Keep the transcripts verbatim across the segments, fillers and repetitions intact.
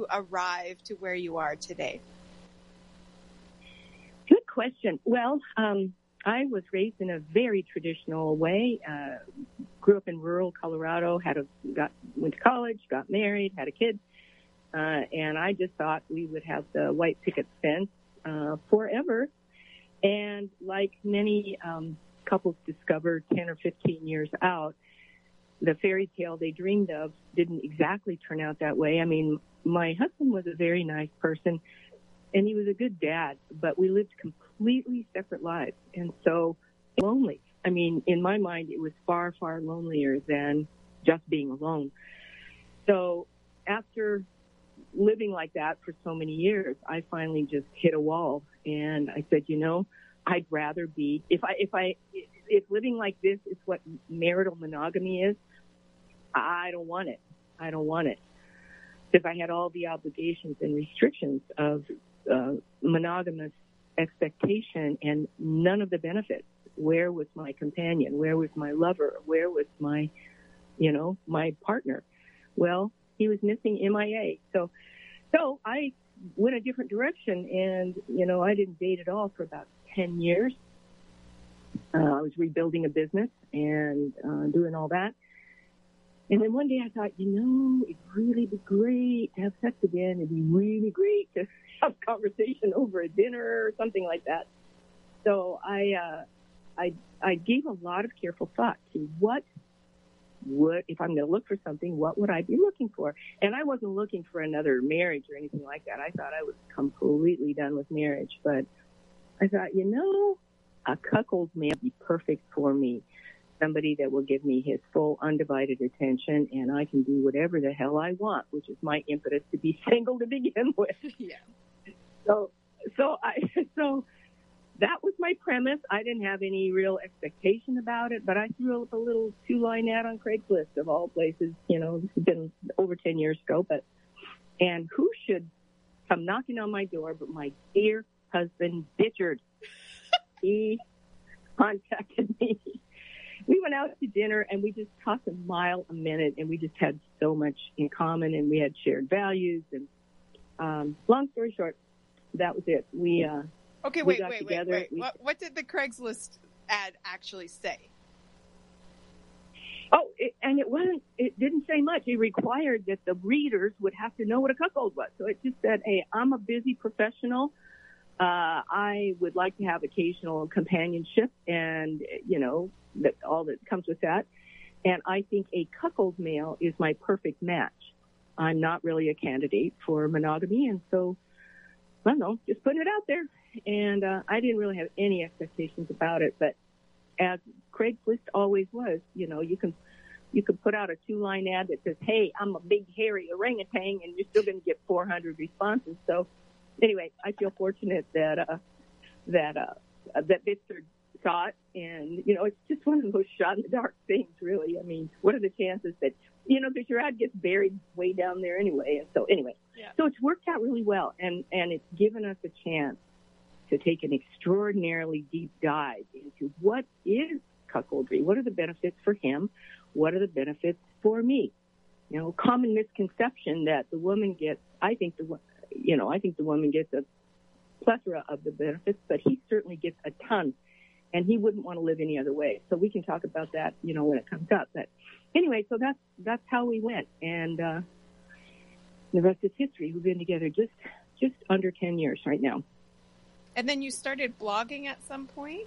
you arrive to where you are today? Good question. Well, um, I was raised in a very traditional way. Uh, grew up in rural Colorado. Had a got went to college, got married, had a kid, uh, and I just thought we would have the white picket fence uh, forever. And like many um, couples discover ten or fifteen years out, the fairy tale they dreamed of didn't exactly turn out that way. I mean, my husband was a very nice person, and he was a good dad, but we lived completely separate lives, and so lonely. I mean, in my mind, it was far, far lonelier than just being alone. So after living like that for so many years, I finally just hit a wall, and I said, you know, I'd rather be, if I, if I, if living like this is what marital monogamy is, I don't want it. I don't want it. Because I had all the obligations and restrictions of uh, monogamous expectation and none of the benefits. Where was my companion? Where was my lover? Where was my, you know, my partner? Well, he was missing, M I A. So, so I went a different direction, and, you know, I didn't date at all for about ten years. Uh, I was rebuilding a business and uh, doing all that. And then one day I thought, you know, it'd really be great to have sex again. It'd be really great to have conversation over a dinner or something like that. So I, uh, I, I gave a lot of careful thought to what would, if I'm going to look for something, what would I be looking for? And I wasn't looking for another marriage or anything like that. I thought I was completely done with marriage. But I thought, you know, a cuckold may be perfect for me. Somebody that will give me his full undivided attention, and I can do whatever the hell I want, which is my impetus to be single to begin with. Yeah. So, so I, so that was my premise. I didn't have any real expectation about it, but I threw up a little two-line ad on Craigslist of all places. You know, this has been over ten years ago, but, and who should come knocking on my door but my dear husband, Richard. He contacted me. We went out to dinner, and we just talked a mile a minute, and we just had so much in common, and we had shared values. And um, long story short, that was it. We uh, okay. we Wait, got wait, together. wait, wait. We, what, what did the Craigslist ad actually say? Oh, it, and it wasn't. It didn't say much. It required that the readers would have to know what a cuckold was. So it just said, "Hey, I'm a busy professional. Uh, I would like to have occasional companionship, and you know." That all that comes with that. And I think a cuckold male is my perfect match. I'm not really a candidate for monogamy, and so, I don't know, just putting it out there. And uh, I didn't really have any expectations about it, but as Craigslist always was, you know, you can you can put out a two-line ad that says, hey, I'm a big, hairy orangutan, and you're still going to get four hundred responses. So anyway, I feel fortunate that uh, that uh, that Mister saw it, and, you know, it's just one of those shot-in-the-dark things, really. I mean, what are the chances that, you know, because your ad gets buried way down there anyway. And so, anyway, yeah. So it's worked out really well, and, and it's given us a chance to take an extraordinarily deep dive into what is cuckoldry, what are the benefits for him, what are the benefits for me. You know, common misconception that the woman gets, I think the, you know, I think the woman gets a plethora of the benefits, but he certainly gets a ton. And he wouldn't want to live any other way. So we can talk about that, you know, when it comes up. But anyway, so that's that's how we went. And uh, the rest is history. We've been together just just under ten years right now. And then you started blogging at some point?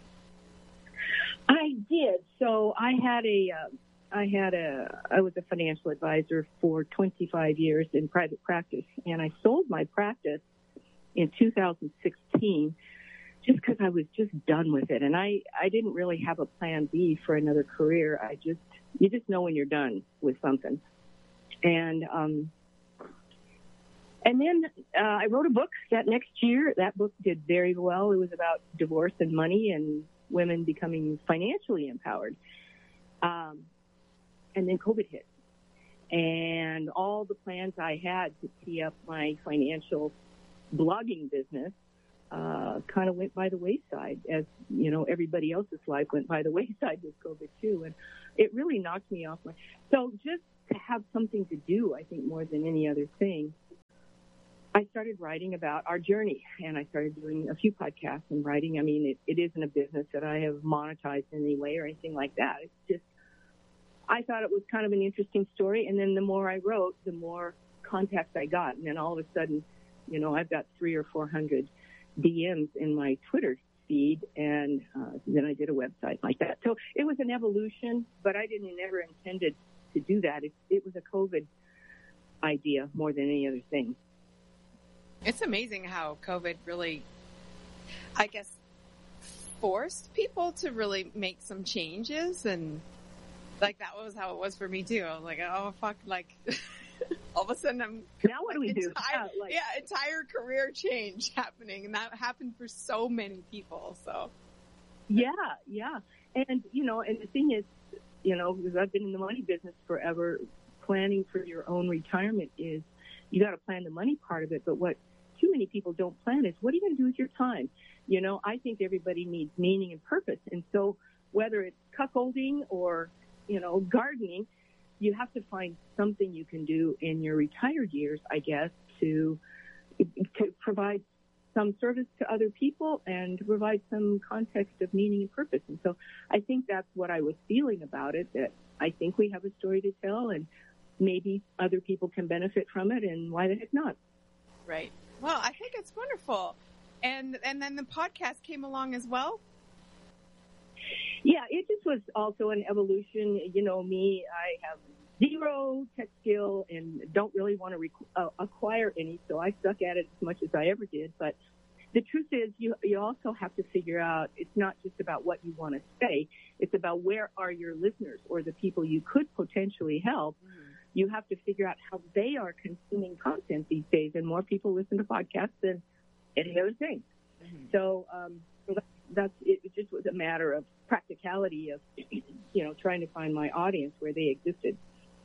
I did. So I had a, uh, I had a, I was a financial advisor for twenty-five years in private practice. And I sold my practice in two thousand sixteen. Just because I was just done with it. And I, I didn't really have a plan B for another career. I just, you just know when you're done with something. And, um, and then, uh, I wrote a book that next year. That book did very well. It was about divorce and money and women becoming financially empowered. Um, and then COVID hit. And all the plans I had to tee up my financial blogging business Uh, kind of went by the wayside, as, you know, everybody else's life went by the wayside with COVID too. And it really knocked me off my, so just to have something to do, I think more than any other thing, I started writing about our journey, and I started doing a few podcasts and writing. I mean, it, it isn't a business that I have monetized in any way or anything like that. It's just, I thought it was kind of an interesting story, and then the more I wrote, the more contacts I got, and then all of a sudden, you know, I've got three or four hundred D Ms in my Twitter feed, and uh, then I did a website like that. So it was an evolution, but I didn't never intended to do that. It, it was a COVID idea more than any other thing. It's amazing how COVID really, I guess, forced people to really make some changes. And like, that was how it was for me too. I was like, oh, fuck, like all of a sudden I'm now what do we entire, do? Yeah, like, yeah, entire career change happening. And that happened for so many people. So yeah, yeah. And, you know, and the thing is, you know, because I've been in the money business forever, planning for your own retirement is, you got to plan the money part of it. But what too many people don't plan is, what are you going to do with your time? You know, I think everybody needs meaning and purpose. And so whether it's cuckolding or, you know, gardening, you have to find something you can do in your retired years, I guess, to, to provide some service to other people and to provide some context of meaning and purpose. And so I think that's what I was feeling about it, that I think we have a story to tell, and maybe other people can benefit from it, and why the heck not? Right. Well, I think it's wonderful. And and then the podcast came along as well? Yeah, it just was also an evolution. You know me, I have zero tech skill and don't really want to rec- uh, acquire any, so I stuck at it as much as I ever did. But the truth is, you you also have to figure out, it's not just about what you want to say, it's about where are your listeners or the people you could potentially help. Mm-hmm. You have to figure out how they are consuming content these days, and more people listen to podcasts than any other thing. Mm-hmm. So, um, so that, that's it. It just was a matter of practicality of, you know, trying to find my audience where they existed.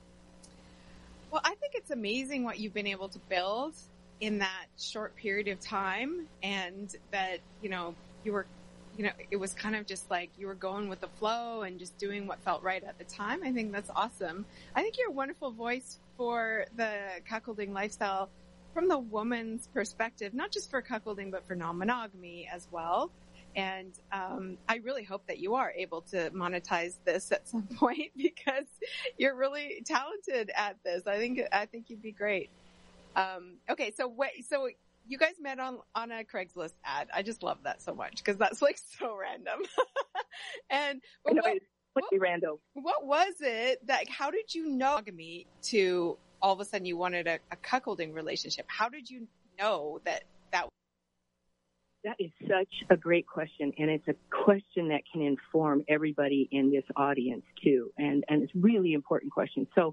Well, I think it's amazing what you've been able to build in that short period of time, and that, you know, you were, you know, it was kind of just like you were going with the flow and just doing what felt right at the time. I think that's awesome. I think you're a wonderful voice for the cuckolding lifestyle from the woman's perspective, not just for cuckolding, but for non-monogamy as well. And um, I really hope that you are able to monetize this at some point, because you're really talented at this. I think I think you'd be great. Um, okay, so wait, so you guys met on on a Craigslist ad. I just love that so much, because that's like so random. And but know, what, it's completely random. What was it that? How did you know monogamy to all of a sudden you wanted a, a cuckolding relationship? How did you know that that? That is such a great question, and it's a question that can inform everybody in this audience too, and and it's a really important question. So,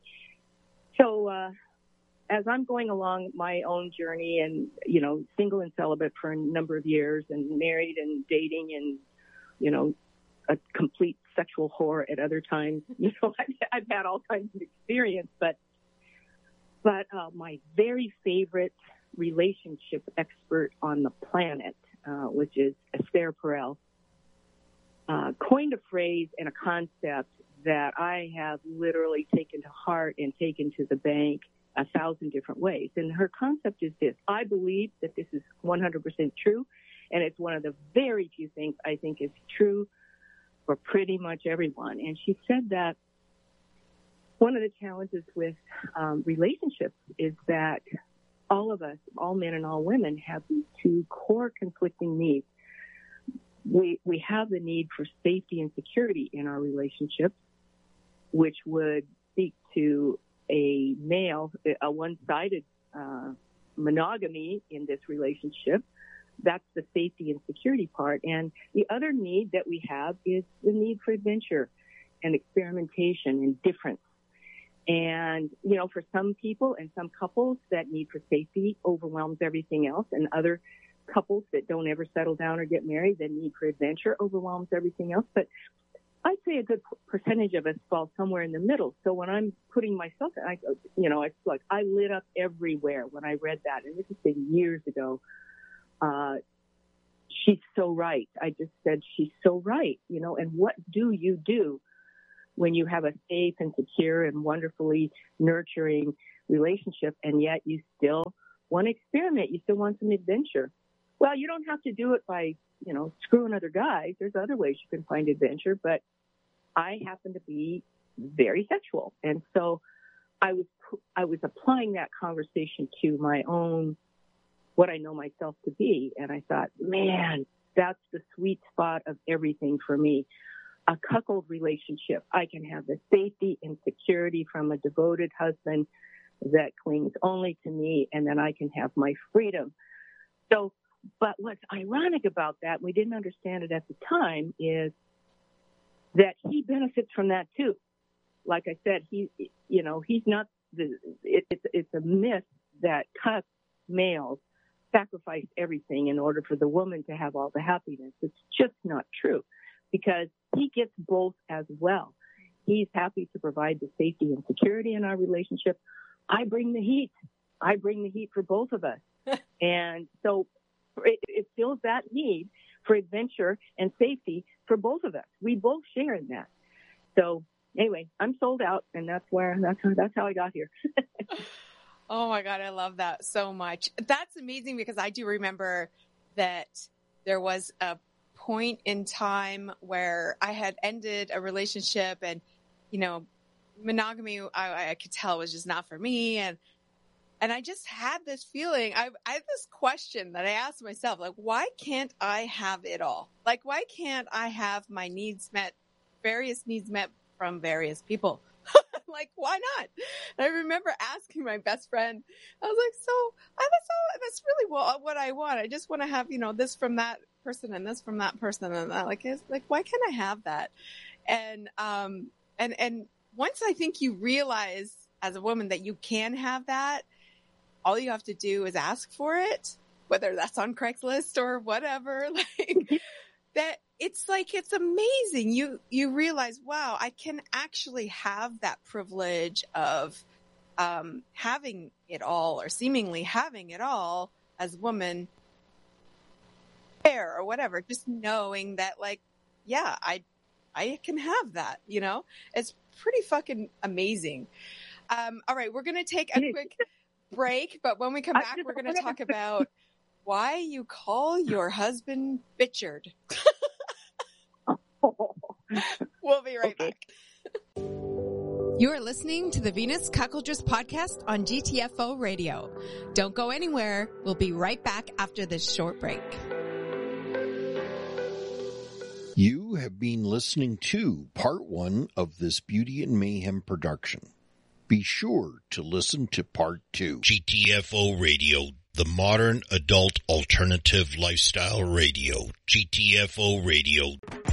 so uh, as I'm going along my own journey, and you know, single and celibate for a number of years, and married and dating, and you know, a complete sexual whore at other times. You know, I've, I've had all kinds of experience, but but uh, my very favorite relationship expert on the planet, uh, which is Esther Perel, uh, coined a phrase and a concept that I have literally taken to heart and taken to the bank a thousand different ways. And her concept is this: I believe that this is one hundred percent true, and it's one of the very few things I think is true for pretty much everyone. And she said that one of the challenges with um, relationships is that all of us, all men and all women, have these two core conflicting needs. We we have the need for safety and security in our relationships, which would speak to a male, a one-sided uh, monogamy in this relationship. That's the safety and security part. And the other need that we have is the need for adventure and experimentation and difference. And, you know, for some people and some couples, that need for safety overwhelms everything else. And other couples that don't ever settle down or get married, the need for adventure overwhelms everything else. But I'd say a good percentage of us fall somewhere in the middle. So when I'm putting myself in, I, you know, it's like I lit up everywhere when I read that. And this has been years ago. Uh, she's so right. I just said, she's so right, you know, and what do you do when you have a safe and secure and wonderfully nurturing relationship, and yet you still want to experiment. You still want some adventure. Well, you don't have to do it by, you know, screwing other guys. There's other ways you can find adventure, but I happen to be very sexual. And so I was, I was applying that conversation to my own, what I know myself to be. And I thought, man, that's the sweet spot of everything for me. A cuckold relationship. I can have the safety and security from a devoted husband that clings only to me, and then I can have my freedom. So, but what's ironic about that, we didn't understand it at the time, is that he benefits from that too. Like I said, he, you know, he's not the, it, it's, it's a myth that cuck males sacrifice everything in order for the woman to have all the happiness. It's just not true, because he gets both as well. He's happy to provide the safety and security in our relationship. I bring the heat. I bring the heat for both of us. And so it, it fills that need for adventure and safety for both of us. We both share in that. So anyway, I'm sold out, and that's where, that's, that's how I got here. Oh my God, I love that so much. That's amazing, because I do remember that there was a point in time where I had ended a relationship, and, you know, monogamy, I, I could tell was just not for me. And, and I just had this feeling, I, I had this question that I asked myself, like, why can't I have it all? Like, why can't I have my needs met, various needs met from various people? Like, why not? And I remember asking my best friend, I was like, so I that's all, that's really well, what I want. I just want to have, you know, this from that person and this from that person. And that, like, it's like, why can't I have that? And, um, and, and once I think you realize as a woman that you can have that, all you have to do is ask for it, whether that's on Craigslist or whatever, like that. It's like, it's amazing. You, you realize, wow, I can actually have that privilege of, um, having it all, or seemingly having it all as a woman, or whatever, just knowing that, like, yeah, I, I can have that, you know, it's pretty fucking amazing. Um, all right. We're going to take a quick break, but when we come back, we're going to talk about why you call your husband Bitchard. We'll be right okay. back. You're listening to the Venus Cuckoldress podcast on G T F O Radio. Don't go anywhere. We'll be right back after this short break. You have been listening to part one of this Beauty and Mayhem production. Be sure to listen to part two. G T F O Radio, the modern adult alternative lifestyle radio. G T F O Radio.